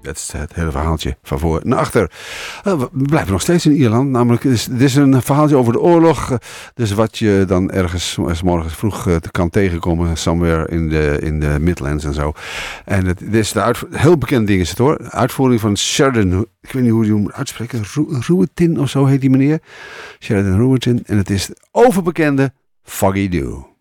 Dat is het hele verhaaltje van voor naar achter. We blijven nog steeds in Ierland. Namelijk, dit is een verhaaltje over de oorlog. Dus wat je dan ergens 's morgens vroeg kan tegenkomen. Somewhere in de Midlands en zo. En dit is heel bekend ding is het hoor. Uitvoering van Sheridan. Ik weet niet hoe je hem moet uitspreken. Ruetin of zo heet die meneer. Sheridan Ruetin. En het is het overbekende Foggy Dew.